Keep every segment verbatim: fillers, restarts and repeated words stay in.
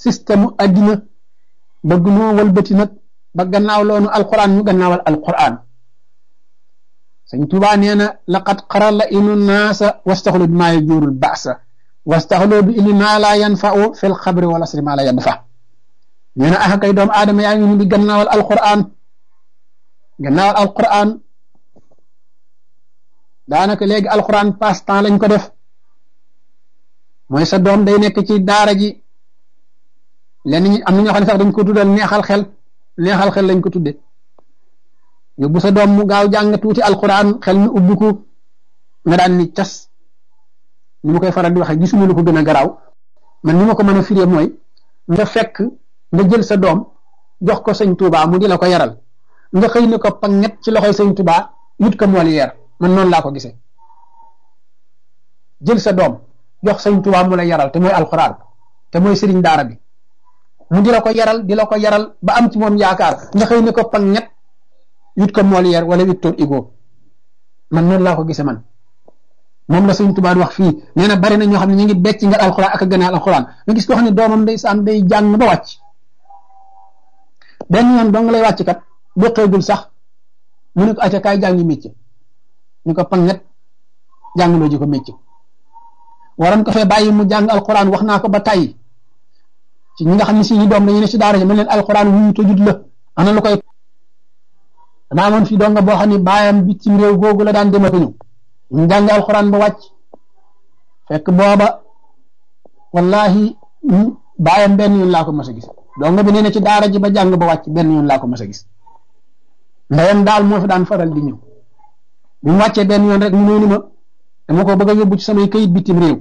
système addina bëgg noo walbati nag ba gannaaw loonu alquran ñu gannaawal alquran sëñ Tuubaa nee na laqad qarala inu naasa wastaxlu bi maa yajuurul baasa wastaxlu bi ili maa laa yanfa'u fil xabri wal asri maa laa yanfa nee na ah kay doomu aadama yaa ngi ñu di gannaawal alquran gannaawal alquran daanaka léegi alquran passe temps lañ ko def mooy sa doom day nekk ci daara ji lenn ñi am na ñoo xam ne sax dañ ko tuddal neexal xel neexal xel lañ ko tudde yóbbu sa doom mu gaaw jàng tuuti alquran xel mi ubbiku nga daan ni cas ni ma koy faral di waxee gisuma lu ko gën a garaaw man ni ma ko mën a firee mooy nga fekk nga jël sa doom jox ko sëñ Tuubaa mu di la ko yaral nga xëy na ko panget ci loxoy sëñ Tuubaa yut ko Molière man noonu laa ko gisee jël sa doom jox sëñ Tuubaa mu la yaral te mooy alquran te mooy sëriñ daara bi mu di la ko yaral di la ko yaral ba am ci moom yaakaar nga xëy ne ko panget yut ko Molière wala Victor Hugo man noonu laa ko gisee man moom la sëñ Tuubaa wax fii nee na bari na ñoo xam ne ñu ngi becc nga alquran ak a gën a alquran nga gis koo xam ne doomam day saan day jàng ba wàcc benn yoon dong lay wàcc kat boqeegul sax mu ne ko acca kaay jàngi métier ñu ko panget jàngaloo ji ko métier waroon ko fee bàyyi mu jàng alquran wax naa ko ba tàyyi ci ñi nga xam ne si ñi doom dañu ne si daara ji mën leen alquran wuñu tojut la ana lu koy damaa amoon fii donga boo xam ne baayam bitim réew googu la daan demata ñu ñu jàng alquran ba wàcc fekk booba wallahi baayam benn yoon laa ko mas a gis donga bi nee na ci daara ji ba jàng ba wàcc benn yoon laa ko mas a gis ndeyam daal moo fi daan faral di ñëw bu mu wàccee benn yoon rek mu noonu ma dama ko bëgg a yóbbu ci samay kayit bitim réew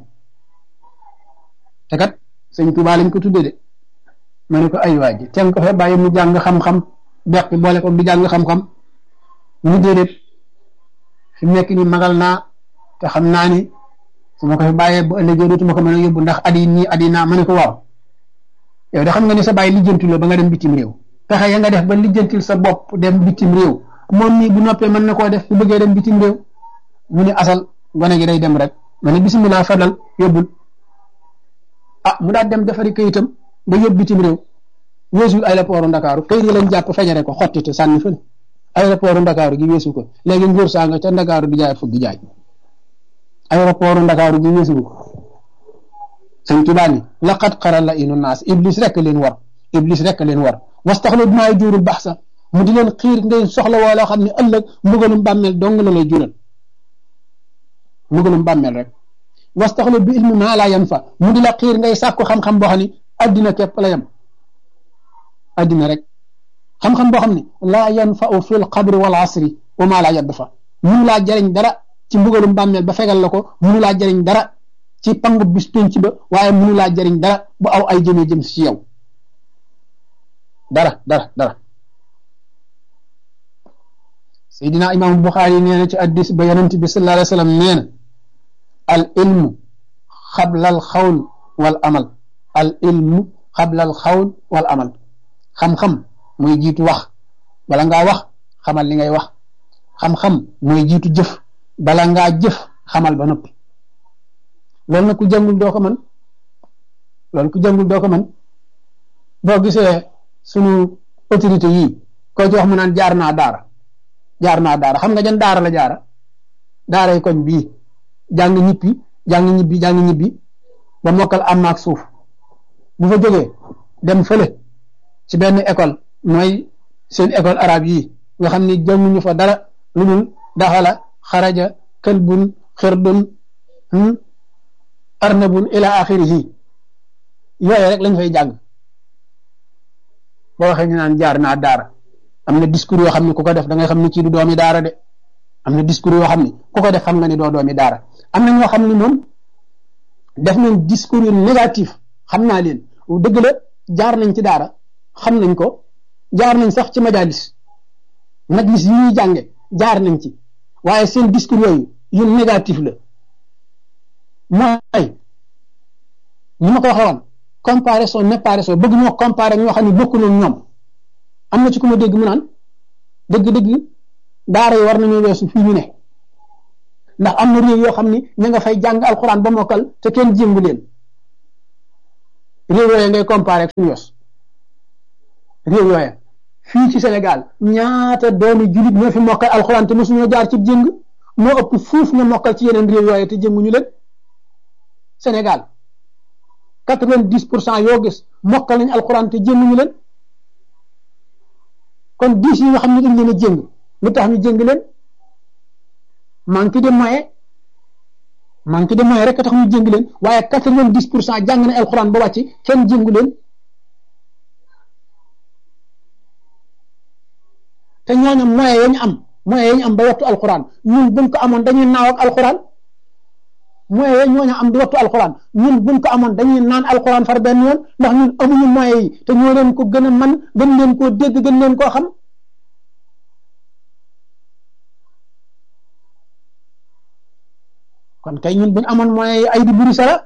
te kat sëñ Tuubaa lañ ko tuddee de ma ne ko ay waa ji teen ko fa bàyyi mu jàng xam-xam beqi boole ko di jàng xam-xam mu déedéet fi mu nekk ni magal naa te xam naa ni su ma ko fi bàyyee bu ëllëgee dootuma ko mën a yóbbu ndax adi nii adi naa ma ne ko waaw yow de xam nga ni sa bàyyi lijjantil la ba nga dem bitim réew pexe ya nga def ba lijjantil sa bopp dem bitim réew moom nii bu noppee mën na koo def bu bëggee dem bitim réew mu ne asal gone gi day dem rek ma ne bisimilah fadal yóbbul ah mu daal dem defari kayitam ba yóbbu bitim réew weesul aéroport Ndakaaru kayit yi lañ jàpp fejare ko xottite sànni fële aéroport Ndakaaru gi weesu ko léegi nguur saa nga ca Ndakaaru di jaay fukki jaay aéroport Ndakaaru gi weesu ko sëñ Tuubaa ni laqad qarala inu naas iblis rek leen war iblis rek leen war wastaxlu bi maay juurul baax sa mu di leen xiir ngay soxla woo loo xam ne ëllëg mbugalum bàmmeel dong la lay jural mbugalum bàmmeel rek wastaxlu bi ilmi maa laa yan fa mu di la xiir ngay sàkku xam-xam boo xam ne addina képp la yem addina rek xam-xam boo xam ne laa yanfa'u fil qabri wal asri wa maa laa yadd fa munu laa jëriñ dara ci mbugalum bàmmeel ba fegal la ko munu laa jëriñ dara ci pangu bis penc ba waaye munu laa jëriñ dara bu aw ay jëmee jëm si yow dara dara dara Seydina Imam Buxaari nee na ci addis ba yonent bi sallallahu alayhi wa sallam nee na al ilmu xabla al xawl wal amal al ilmu xabla al xawl wal amal xam-xam mooy jiitu wax bala ngaa wax xamal li ngay wax xam-xam mooy jiitu jëf bala ngaa jëf xamal ba noppi loolu nag ku jàngul doo ko mën loolu ku jàngul doo ko mën boo gisee sunu autorité yii koo ci wax mu naan jaar naa daara jaar naa daara xam nga jan daara la jaara daaray koñ bii jàng ñibbi jàng ñibbi jàng ñibbi ba mokkal am naak suuf bu fa jógee dem fële ci benn école mooy seen école arabe yii nga xam ni jànguñu fa dara lu dul daxala xaraja këlbun xirdun arnabun ila axirihi yooyu rek lañ fay jàng boo waxee ñu naan jaar naa daara am na discours yoo xam ne ku ko def da ngay xam ne kii du doomi daara de am na discours yoo xam ne ku ko def xam nga ni doo doomi daara am na ñoo xam ne moom def nañ discours yu négatif xam naa leen dëgg la jaar nañ ci daara xam nañ ko jaar nañ sax ci majalis majlis yi ñuy jànge jaar nañ ci waaye seen discours yooyu yu négatif la mooy ni ma ko waxoon comparaison comparaison bëgg ñoo comparer ñoo xam ne bokkuñu ñoom am na ci ku ma dégg mu naan dëgg-dëgg daara yi war nañoo weesu fii ñu ne ndax am na réew yoo xam ni ña nga fay jàng alxuraan ba mokkal te kenn jéngu leen réew yooya ngay comparé ak suñu yos réew yooya fii ci Sénégal ñaata doomi julit ñoo fi mokkal alxuraan te mosuñoo jaar ci jëng moo ëpp fuuf nga mokkal ci yeneen réew yooya te jënguñu leen Sénégal quatre-vingt-dix pour cent yoo gis mokkal nañ alxuraan te jënguñu leen kon dix yi nga xam ne dañ leen a jëng lu tax ñu jëng leen manque de moyen manque de moyen rek a tax ñu jëng leen waaye quatre-vingt-dix pour cent jàng na alxuraan ba wàcc kenn jëngu leen te ñooñu moyen ya ñu am moyen ya ñu am ba wattu alxuraan ñun buñ ko amoon dañuy naaw ak alxuraan moyen ya ñooñu am di wattu alxuraan ñun buñ ko amoon dañuy naan alxuraan far benn yoon ndax ñun amuñu moyen yi te ñoo leen ko gën a man gën leen koo dégg gën leen koo xam kon kay ñun buñ amoon moyen yi ay di buri sara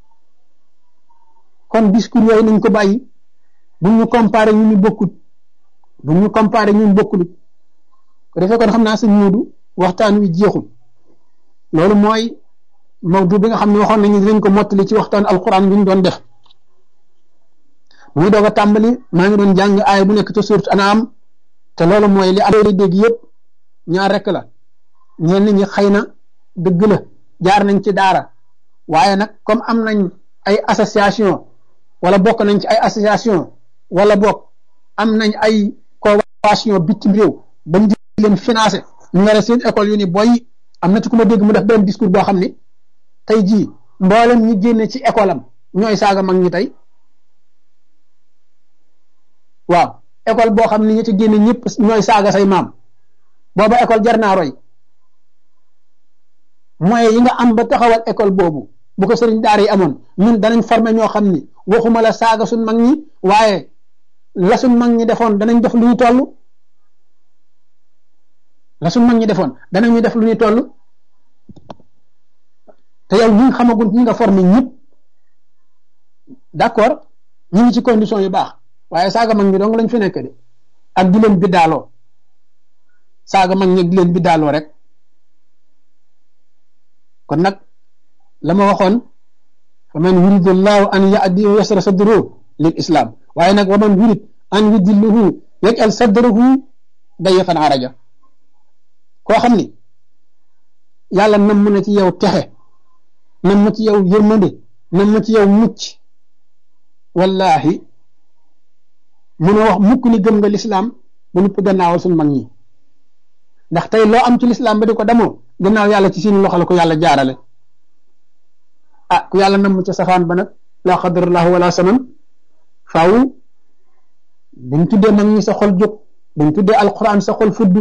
kon discours yooyu nañ ko bàyyi buñ ñu comparé ñu ñu bokkut bu ñu comparé ñun bokkul ko defee kon xam naa sa ñuudu waxtaan wi jeexul loolu mooy mawdu bi nga xam ne waxoon nañu dinañ ko mottali ci waxtaan alquran bi ñu doon def muy doog a tàmbali maa ngi doon jàng aaya bu nekk ca suurat Anaam te loolu mooy li am dégg yëpp ñaar rek la ñenn ñi xëy na dëgg la jaar nañ ci daara waaye nag comme am nañ ay association wala bokk nañ ci ay association wala bokk am nañ ay coopération bitim réew bañ di leen financé ñu nga seen école yu ni boy am na ci ku ma dégg mu def benn discours boo xam ni tey jii mboolem ñi génne ci école am ñooy saaga mag ñi tey waaw école boo xam ni ñi ci génne ñëpp ñooy saaga say maam booba école jar naa roy moyens yi nga am ba taxawal école boobu bu ko sëriñ daara yi amoon ñun danañ former ñoo xam ni waxuma la saaga suñ mag ñi waaye la suñ mag ñi defoon danañ def lu ñu toll la suñ mag ñi defoon danañu def lu ñu toll te yow ñi nga xamagul ñi nga formé ñëpp d'accord ñu ngi ci condition yu baax waaye saaga mag ñi dong lañ fi nekk de ak di leen biddaaloo saaga mag ñi ak di leen biddaaloo rek kon nag la ma waxoon fa man yuridu llahu an yahdiyahu yasra sadruhu lil islam waaye nag wa man yurid an yudilluhu yaj'al sadrahu dayyqan haraja koo xam ni yàlla nam na ci yow texe nam ma ci yow yërmande nam ma ci yow mucc wallahi mun a wax mukk ni gëm nga lislaam ba nupp gannaawal suñ mag ñi ndax tey loo am ci lislaam ba di ko demoo gannaaw yàlla ci seen loxo la ko yàlla jaarale ah ku yàlla nam ca safaan ba nag laa xadarallahu wala saman faaw buñ tuddee mag ñi sa xol jóg buñ tuddee alquran sa xol fudd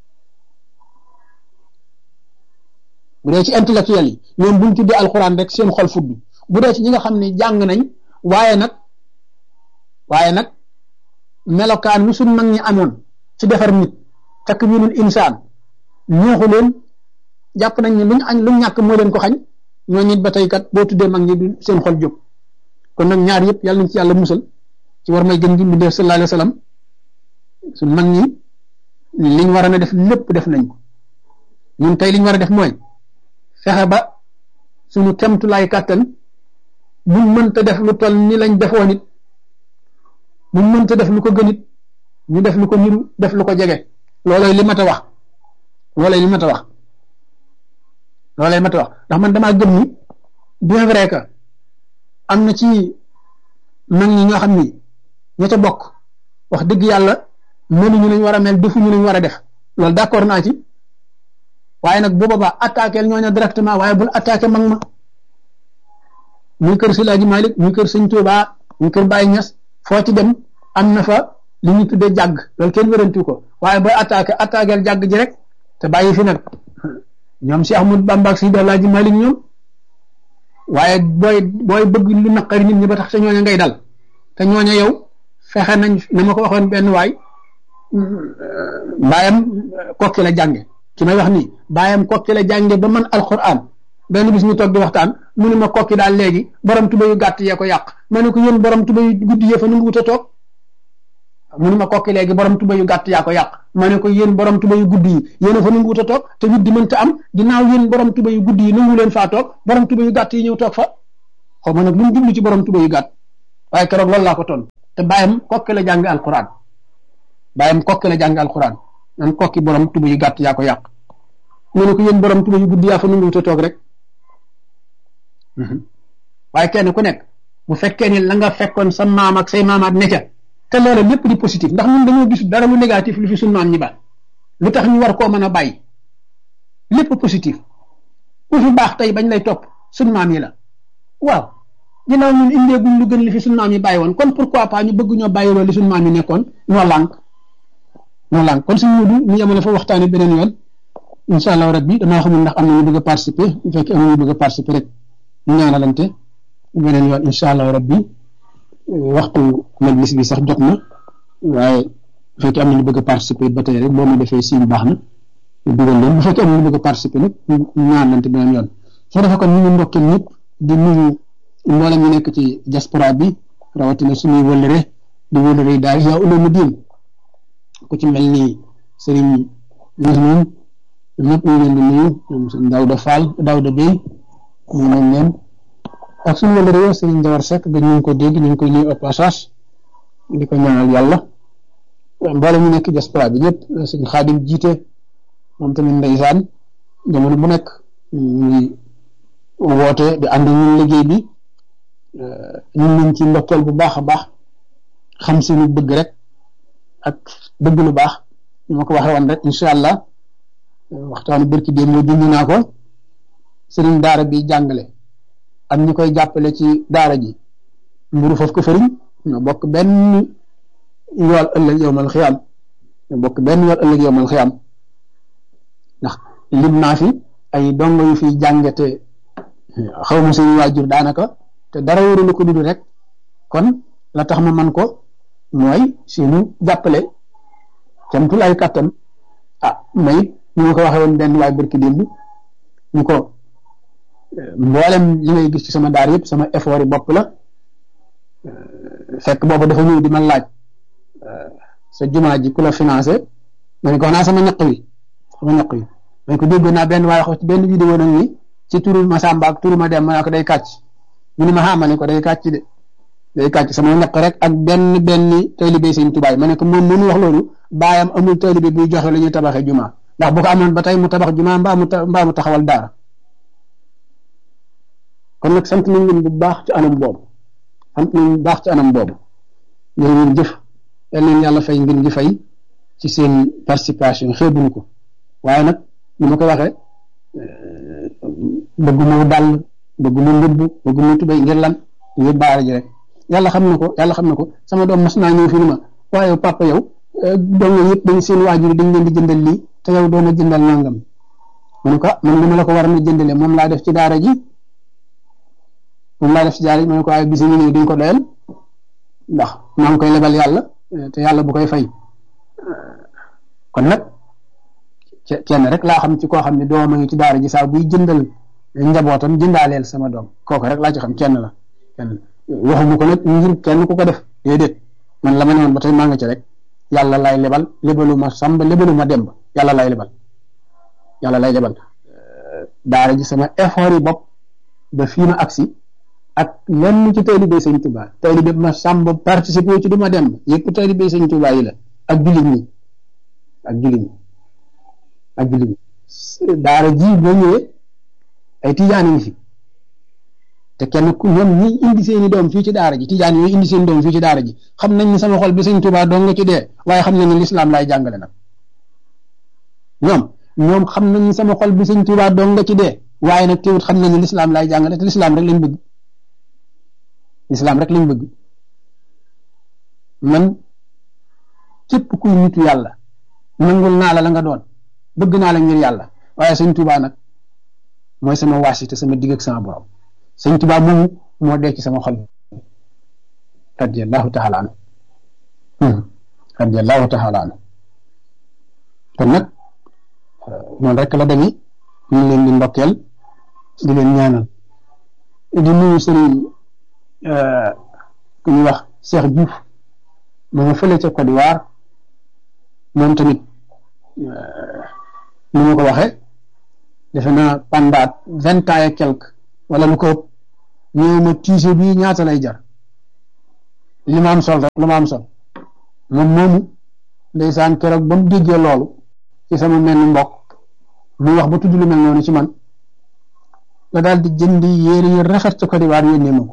bu dee ci intellectuel yi ñoom buñ tuddee alquran rek seen xol fudd bu dee ci ñi nga xam ne jàng nañ waaye nag waaye nag melokaan lu suñ mag ñi amoon ci defar nit takwinul insaan ñeexu leen jàpp nañ ne luñ añ luñ ñàkk moo leen ko xañ ñoo nit ba tey kat boo tuddee mag ñi du seen xol jóg kon nag ñaar yëpp yàlla nañ ci yàlla musal ci war may gën gi mbindéef sallallahu alayhi wa sallam suñ mag ñi liñ war a def lépp def nañ ko ñun tey liñ war a def mooy fexe ba suñu kemtulaay kàttan buñ mënta def lu toll ni lañ defoon it buñ mënta def lu ko gën it ñu def lu ko niru def lu ko jege loolooy li mat a wax loolooy li mat a wax loolooy mat a wax ndax man damaa gëm ni bien vrai que am na ci mag ñi ñoo xam ni ña ca bokk wax dëgg yàlla mënuñu lañ war a mel defuñu lañ war a def loolu d'accord naa ci waaye nag bu boobaa attaqué ñooñu directement waaye bul attaqué mag ma muy kër si Laaji Malik muy kër Sëñ Tuubaa muy kër Baye Ñas foo ci dem am na fa li ñu tuddee jàgg loolu kenn wérantu ko waaye booy attaqué attaqué jàgg ji rek te bàyyi fi nag ñoom Cheikh Ahmadou Bamba si Laaji Malik ñoom waaye booy booy bëgg lu naqari nit ñi ba tax te ñooñu ngay dal te ñooñu yow fexe nañ na ma ko waxoon benn waay baayam kokki la jànge ki may wax nii baayam kokki la jànge ba man alquran benn bis ñu toog di waxtaan mu ne ma kokki daal léegi borom tuba yu gàtt yee ko yàq ma ne ko yéen borom tuba yu guddi yee fa nu ngi wut a toog mu ne ma kokki léegi borom tuba yu gàtt yaa ko yàq ma ne ko yéen borom tuba yu guddi yi yéen a fa nu ngi wut a toog te guddi mënta am ginnaaw yéen borom tuba yu guddi yi nangu leen faa toog borom tuba yu gàtt yi ñëw toog fa xaw ma nag lu mu jublu ci borom tuba yu gàtt waaye keroog loolu laa ko ton te bàyyam kokki la jàng alquran bàyyam kokki la jàng alquran nan kokki borom tuba yu gàtt yaa ko yàq mu ne ko yéen borom tuba yu guddi yaa fa nangu te toog rek waaye kenn ku nekk bu fekkee ni la nga fekkoon sa maam ak say maamaat ne ca te loolu lépp di positif ndax ñun dañoo gis dara lu négatif lu fi suñu maam ñi ba lu tax ñu war koo mën a bàyyi lépp positif ku fi baax tey bañ lay topp suñu maam yi la waaw ginnaaw ñun indeeguñ lu gën li fi suñu maam yi bàyyi woon kon pourquoi pas ñu bëgg ñoo bàyyi loolu li suñu maam yi nekkoon noo lànk noo lànk kon suñu mudu ñu yemale fa waxtaane beneen yoon incha allah rabbi damaa xamul ndax am na ñu bëgg a participer bu fekkee am na ñu bëgg a participer rek ñu ñaanalante beneen yoon incha allah rabbi waxtu majlis bi sax jot na waaye bu fekkee am na ñu bëgg a participer ba tey rek boo ma defee siin baax na dugal leen bu fekkee am na ñu bëgg a participer nag ñu ñaanalante beneen yoon soo defee kon ñu ngi ndokkeel ñëpp di nuyu mboolem ñu nekk ci diaspora bi rawatina suñuy wëllëre di wëllëre daal yaa ulama diin ku ci mel ni Serigne Moussa ñëpp ñu leen di nuyu ñoom sëñ Daouda Fall Daouda Bey ñu nañ leen ak suñu wëllëre yoo Serigne Jawar Seck ga ñu ngi ko dégg ñu ngi koy nuyu au passage di ko ñaanal yàlla mboolem ñu nekk diaspora bi ñëpp sëñ Xaadim jiite moom tamit ndeysaan jamono bu nekk ñu ngi woote di ànd ñun liggéey bi ñun nañ ci ndokkeel bu baax a baax xam seenu bëgg rek ak bëgg lu baax ñu ma ko waxee woon rek incha allah waxtaanu bërki démb moo junj naa ko sëriñ daara bi jàngale ak ñi koy jàppale ci daara ji mburu foofu ko fëriñ ñoo bokk benn yool ëllëg yowmal xiyaam ñoo bokk benn yool ëllëg yowmal xiyaam ndax lim naa fi ay dongo yu fi jàngate xaw ma seen waajur daanaka te dara wóorul ko dudd rek kon la tax ma man ko mooy seenu jàppale camtul ay kàttan ah may ñu ma ko waxee woon benn waay barki démb ñu ko mboolem li ngay gis ci sama daar yëpp sama effort yi bopp la fekk boobu dafa ñëw di ma laaj sa jumaa ji ku la financé ma ne ko naa sama ñaq wi sama ñaq wi ma ne ko déggoon naa benn waaye wax ci benn vidéo nag ni ci turu ma Samba ak turu ma dem ma ne ko day kàcc mu ne ma xaama ne ko day kàcc de day kàcc sama ñaq rek ak benn benn taalibe Sëñ Tuubaa ma ne ko moom mënu wax loolu baayam amul taalibe buy joxe la ñuy tabaxee jumaa ndax bu ko amoon ba tey mu tabax jumaa mbaa mu mbaa mu taxawal daara kon nag sant nañ leen bu baax ci anam boobu sant nañ bu baax ci anam boobu ñoo ngeen jëf yal leen yàlla fay ngeen di fay ci seen participation xeebuñu ko waaye nag ni ma ko waxee bëgguma dàll bëgguma mbubb bëgguma tubéy ngir lan ngir baara ji rek yàlla xam na ko yàlla xam na ko sama doom mas naa ñëw fi ni ma waaye papa yow doom yëpp dañ seen waajur dañ leen di jëndal lii te yow doon a jëndal nangam mu ne ko man dama la ko war a jëndale moom laa def ci daara ji moom laa def ci daara ji ma ne ko waaye bis ñu ñëw duñ ko doyal ndax maa ngi koy lebal yàlla te yàlla bu koy fay kon nag kenn rek laa xam ci koo xam ne doom a ngi ci daara ji saa buy jëndal njabootam jëndaaleel sama doom kooku rek laa ci xam kenn la kenn waxuma ko nag ngir kenn ku ko def déedéet man la ma ne woon ba tey maa nga ci rek yàlla lay lebal lebalu ma sàmba lebalu ma demb yàlla lay lebal yàlla lay lebal daara ji sama effort yi bopp ba fii ma agsi ak lenn ci taalibe Sëñ Tuubaa taalibe ma sàmba participer ci du ma demb yëpp taalibe Sëñ Tuubaa yi la ak jullit ñi ak jullit ñi ak jullit ñi daara ji boo ñëwee ay tijaan yi fi te kenn ku ñoom ñi indi seeni doom fii ci daara ji tijaan yooyu indi seen doom fii ci daara ji xam nañ ni sama xol bi Sëñ Tuubaa dong nga ci dee waaye xam nañ ni lislaam laay jàngale nag ñoom ñoom xam nañ ni sama xol bi Sëñ Tuubaa dong nga ci dee waaye nag teewut xam nañ ni lislaam laay jàngale te lislaam rek lañ bëgg lislaam rek lañ bëgg man képp kuy nitu yàlla nangul naa la la nga doon bëgg naa la ngir yàlla waaye Sëñ Tuubaa nag mooy sama waasite sama digg ak sama borom Sëñ Tuubaa moomu moo dee ci sama xol radiyallahu taala anhu radiyallahu taala anhu kon nag noonu rek la demee ñu ngi leen di ndokkeel di leen ñaanal di nuyu sëriñ ku ñuy wax Cheikh Diouf ma nga fële ca Côte d'Ivoire moom tamit ni ma ko waxee defe naa pendant vingt ans et quelque wala lu ko ñëw ma tiise bii ñaata lay jar li ma am sol rek lu ma am sol moom moomu ndeysaan keroog ba mu déggee loolu ci sama mel ni mbokk muy wax ba tudd lu mel noonu ci man la daal di jëndi yére yu rafet ci Côte d'Ivoire yónnee ma ko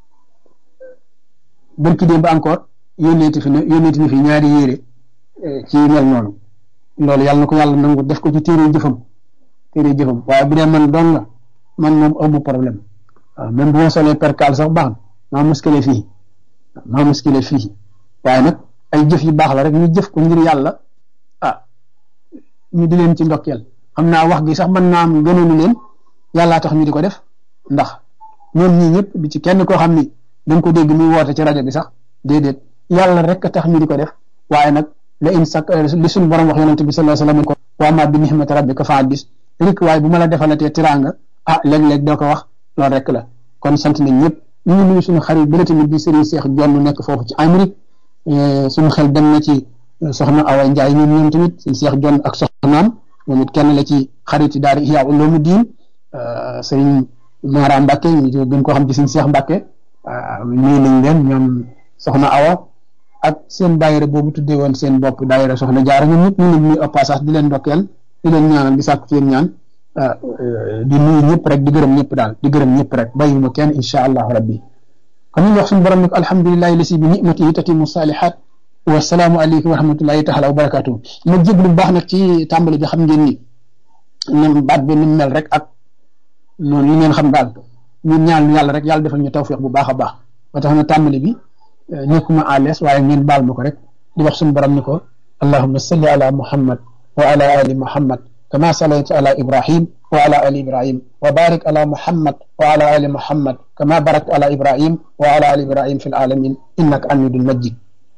barki démb encore yónneeti fi ne yónneeti ni fi ñaari yére ci mel noonu loolu yàlla na ko yàlla nangu def ko ci téere jëfam téere jëfam waaye bu dee man doon la man moom amu problème waaw même bu ma solee percal sax baax na maa muskile fii maa muskile fii waaye nag ay jëf yu baax la rek ñu jëf ko ngir yàlla ah ñu di leen ci ndokkeel xam naa wax gi sax mën naa am gënoonu leen yàllaa tax ñu di ko def ndax ñoom ñii ñëpp bi ci kenn koo xam ni dañ ko dégg muy woote ci rajo bi sax déedéet yàlla rek a tax ñu di ko def waaye nag la in sak li suñu borom wax yonente bi sallallahu alayhi wasallam ko wa ma bi nihmati rabbika fa haddis rek waaye bu ma la defalatee tiraanga ah léeg-léeg doo ko wax loolu rek la kon sant nañ ñëpp ñu ngi nuyu suñu xarit bële tamit di Serigne Cheikh Jonn nekk foofu ci Amérique suñu xel dem na ci soxna Awa Ndiaye ñoom ñoom tamit Serigne Cheikh Jonn ak soxnaam moom it kenn la ci xarit yi daara Ihya Ulumuddin Serigne Mara Mbacke ñu gën koo xam ci Serigne Cheikh Mbacke nuyu nañ leen ñoom soxna Awa ak seen daayira boobu tuddee woon seen bopp daayira soxna Jaara ñoom ñëpp ñu ngi nuyu au passage di leen ndokkeel di leen ñaanal di sàkku ci yéen ñaan di nuyu ñëpp rek di gërëm ñëpp daal di gërëm ñëpp rek bàyyiwuma kenn insha allahu rabbi kon ñu wax suñu borom ne ko alhamdulillahi lasi bi ni'matihi tatimu salihat wa salaamu aleykum wa rahmatullahi taala wa barakatuh ma jéglu bu baax nag ci tàmbali bi xam ngeen ni nam baat bi ni mel rek ak noonu li ngeen xam daal ñun ñaan yàlla rek yàlla defal ñu tawfiq bu baax a baax ba tax na tàmbali bi nekkuma à l'aise waaye ngeen baal ma ko rek di wax suñu borom ni ko allahumma salli ala muhammad wa ala ali muhammad kama sallayta ala ibrahim wa ala ali ibrahim wa barik ala muhammad wa ala ali muhammad kama barakta ala ibrahim wa ala ali ibrahim fil alamin innaka hamidun majid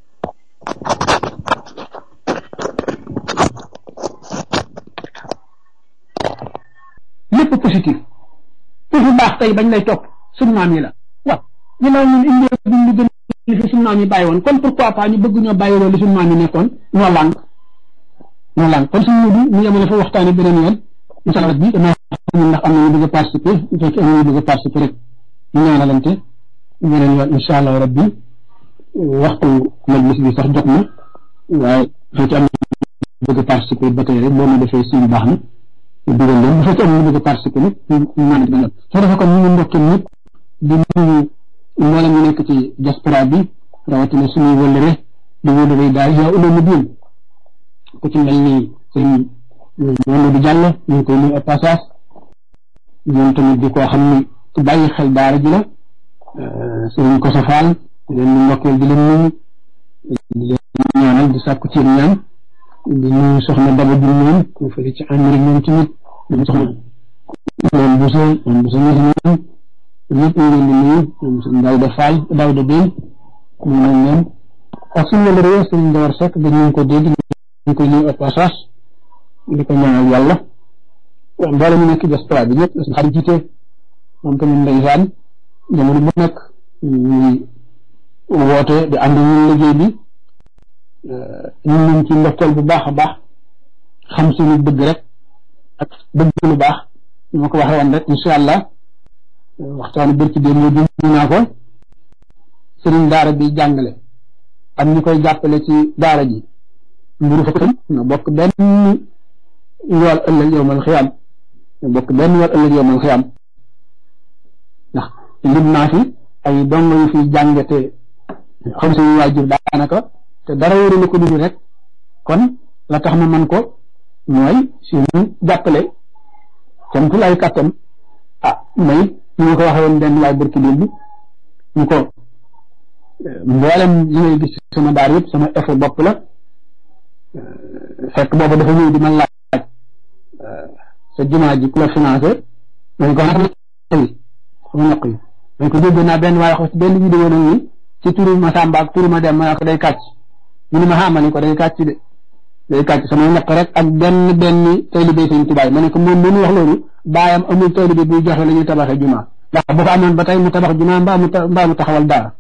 lépp positif toujours baax tey bañ lay topp suñu maam yi la waaw ñu la ñun indi buñ lu gën li fi suñu maam yi bàyyi woon kon pourquoi pas ñu bëgg ñoo bàyyi loolu li suñu maam yi nekkoon ñoo lànk ñoo lànk kon suñu mudu ñu yemale fa waxtaane beneen yoon incha allah bi dama xamul ndax am na ñu bëgg a participer bu fekkee am na ñu bëgg a participer rek ñu ñaanalante beneen yoon incha allah rabbi waxtu majlis bi sax jot na waaye bu fekkee am na bëgg a participer ba tey rek boo ma defee suñu baax na dugal leen bu fekkee am na bëgg a participer nag ñu naan di beneen soo defee kon ñu ngi ndokkee ñëpp di nuyu mboolem ñu nekk ci diaspora bi rawatina suñuy wëllëre di wëllëre daal yaa uloomu diin ku ci mel ni sëñ Mamadou Diallo ñu ngi koy nuyu au passage ñoom tamit di koo xam ni ku bàyyi xel daara ji la sëriñ Koso Fall di leen di ndokkeel di leen nuyu di leen ñaanal di sàkku ci ñaan di nuyu soxna Daba Diouf moom ku fële ci Amérique ñoom tamit ñoom soxna moom Bousso moom Bousso ñoom ñëpp ñu leen di nuyu ñoom sëñ Daouda Fall Daouda Bène ñu nañ leen ak suñu la réew sëñ Dawar Seck dañu ko dégg ñu koy nuyu au passage di ko ñaanal yàlla mboole ñu nekk diaspora bi ñëpp suñu xarit jiite moom tamit ndeysaan jamono bu nekk ñuy woote di ànd ñun liggéey bi ñun ñu ci ndokkeel bu baax a baax xam suñu bëgg rek ak bëgg lu baax ñu ma ko waxee woon rek incha allah waxtaanu bërki dee moo ñu naa ko sëriñ daara bi jàngale ak ñu koy jàppale ci daara ji mburu fa tam ñoo bokk benn yool ëllëg yowmal xiyaam ñoo bokk benn yool ëllëg yowmal xiyaam ndax lim naa fi ay dongo yu fi jàngate xam suñu waajur daanaka te dara wóorul ko dugg rek kon la tax ma man ko mooy suñu jàppale comme lay kàttan ah may ñu ma ko waxee woon benn waay barki démb ñu ko mboolem li ngay gis sama daar yëpp sama effort bopp la fekk boobu dafa ñëw di ma laaj sa jumaa ji ku la financé dañ ko xam yi sama ñaq yi dañ ko dégg naa benn waaye wax ci benn vidéo nag ni ci turu ma Samba ak turu ma dem ma ko day kàcc ñu ne ma xamal ni ko day kàcc de day kàcc sama ñaq rek ak benn benn taalibe Sëñ Tuubaa ma ne ko moom mënu wax loolu baayam amul taalibe buy joxe la ñuy tabaxee jumaa ndax bu ko amoon ba tey mu tabax jumaa mbaa mu mbaa mu taxawal daara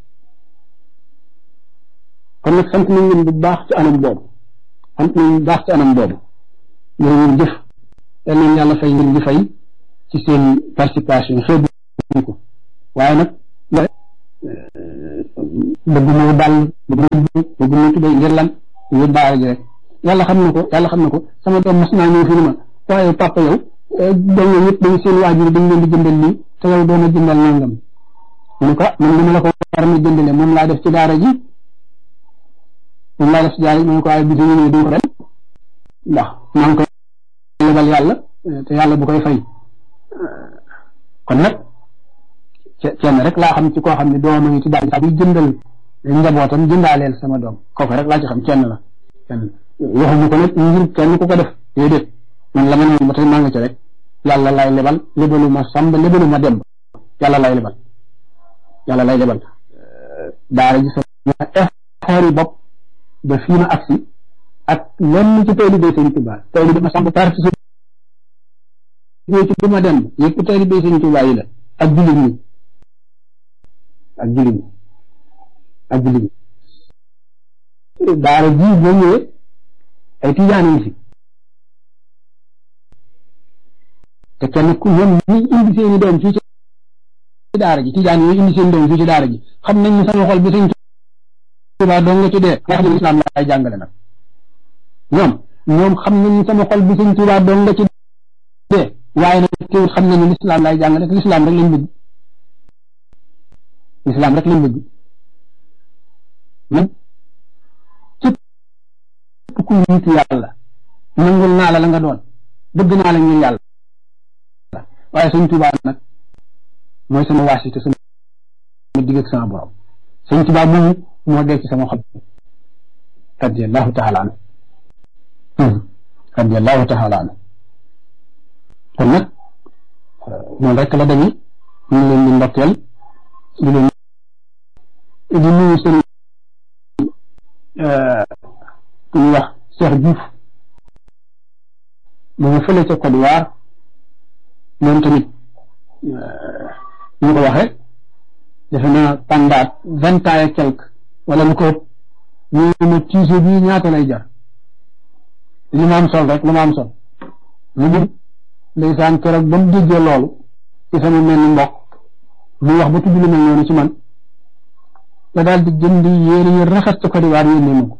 kon nag sant nañ leen bu baax ci anam boobu sant nañ bu baax ci anam boobu ñoo ngeen jëf yal nañ yàlla fay ngeen di fay ci seen participation xeebu ko waaye nag bëgg moo dal bëgg bëgg mu tuddee ngir lan ngir daara ji rek yàlla xam na ko yàlla xam na ko sama doom mas naa ñëw fi ni ma waaye papa yow doom ñëpp dañu seen waajur dañ leen di jëndal lii te yow doona jëndal nangam mu ne ko man li ma la ko war na jëndale moom laa def ci daara ji moom laa def ci daara ji mu ne ko waaye bi ñu ñëw duñ ko dem ndax maa ngi koy lebal yàlla te yàlla bu koy fay kon nag kenn rek laa xam ci koo xam ne doom a ngi ci daara ji buy jëndal njabootam jëndaaleel sama doom kooku rek laa ci xam kenn la kenn waxuñu ko nag ngir kenn ku ko def déedéet man la ma ne ba tey maa nga ci rek yàlla lay lebal lebalu ma sàmb lebalu ma demb yàlla lay lebal yàlla lay lebal daara ji sama effort yi bopp ba fii ma agsi ak lenn ci taalibe Sëñ Tuubaa taalibe ma sàmb parti ci du ma demb yëpp taalibe Sëñ Tuubaa yi la ak jullit ñi ak jullit ñi ak jullit ñi daara ji boo ñëwee ay tijaan yi fi te kenn ku ñoom ñi indi seeni doom fii ci daara ji tijaan yooyu indi seen doom fii ci daara ji xam nañ ne sama xol bi Sëñ Tuubaa doo nga ci dee nga xam ne lislaam laay jàngale nag ñoom ñoom xam nañ ne sama xol bi Sëñ Tuubaa doo nga ci dee waaye nag teewul xam nañ ne lislaam laay jàngale te lislaam rek lañ bëgg lislaam rek lañ bëgg man képp ku nitu yàlla nangul naa la la nga doon bëgg naa la ngir yàlla waaye Sëñ Tuubaa nag mooy sama waasite sama digg ak sama borom Sëñ Tuubaa moomu moo dee ci sama xol radiyallahu taala anhu radiyallahu taala anhu kon nag noonu rek la dañu ñu ngi leen di ndokkeel di leen di nuyu seen ku ñuy wax Cheikh Diouf ba nga fële ca Côte d'Ivoire moom tamit ñu ko waxee defe naa pendant vingt ans et quelque wala lu ko ëpp ñu ma tiise bii ñaata lay jar li ma am sol rek lu ma am sol lu mu ndeysaan keroog ba mu déggee loolu ci sama mel ni mbokk mu wax ba tudd lu mel noonu ci man la daal di jënd yéere yu rafet ca Côte d'Ivoire yónnee ma ko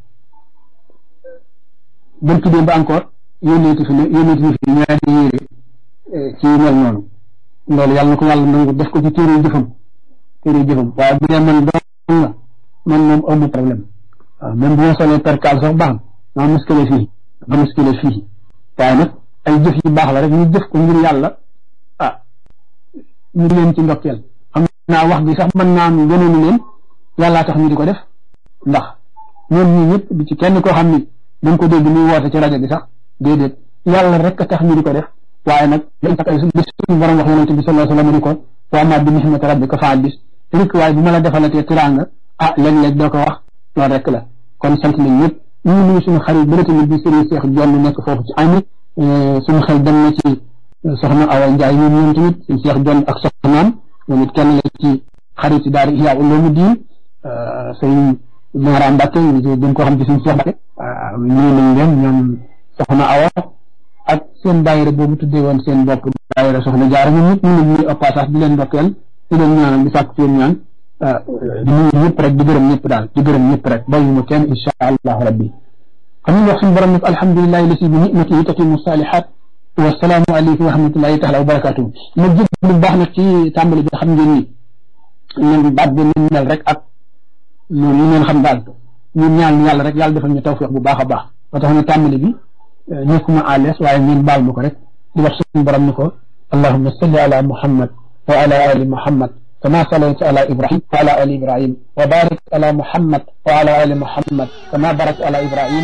bën tuddee ba encore yónneeti fi ne yónneeti fi ñaari yéere ci mel noonu loolu yàlla na ko yàlla nangu def ko ci téere jëfam téere jëfam waaye bu dee man doon la man moom amu problème waaw même bu ma solee percal sax baax na ma muskile fii ma muskile fii waaye nag ay jëf yu baax la rek ñu jëf ko ngir yàlla ah ñu di leen ci ndokkeel xam naa wax bi sax mën naa am gënoonu leen yàllaa tax ñu di ko def ndax ñoom ñii ñëpp di ci kenn koo xam ni dañ ko dégg muy woote ci rajo bi sax déedéet yàlla rek a tax ñu di ko def waaye nag dañ tax ay bis suñu borom wax yonente bi sallallahu alayhi wa sallam ni ko wa amma bi ni'mati rabbika fa haddis rek waaye bu ma la defalatee tiraanga ah léeg-léeg doo ko wax loolu rek la kon sant nañ ñëpp ñu ngi nuyu suñu xarit bëri tamit bi Serigne Cheikh Jonn nekk foofu ci Amérique suñu xel dem na ci soxna Awa Ndiaye ñoom ñoom tamit suñu Cheikh Jonn ak soxnaam moom it kenn la ci xarit yi daara Ihya Ulumuddin sëñ Mara Mbacke ñu gën koo xam ci suñu Cheikh Mbacke nuyu nañ leen ñoom soxna Awa ak seen daayira boobu tuddee woon seen bopp daayira soxna Jaara ñoom ñëpp ñu ngi leen au passage di leen ndokkeel di leen ñaanal di sàkk seen ñaan di nuyu ñëpp rek di gërëm ñëpp daal di gërëm ñëpp rek bàyyi ma kenn insha allahu rabbi xam nga wax suñu borom nag alhamdulillahi lasi bi ni'matihi tatimu salihat wa salaamu alaykum wa rahmatullahi taala wa barakatuh ma jëg lu baax nag ci tàmbali bi xam ngeen ni ñun baat bi ñu mel rek ak ñun ñu ngeen xam daal ñun ñaan yàlla rek yàlla defal ñu tawfiq bu baax a baax ba tax na tàmbali bi nekkuma à l'aise waaye ngeen baal ma ko rek di wax suñu borom ni ko allahumma salli ala muhammad wa ala ali muhammad كما صليت على إبراهيم وعلى آل إبراهيم وبارك على محمد وعلى آل محمد كما باركت على إبراهيم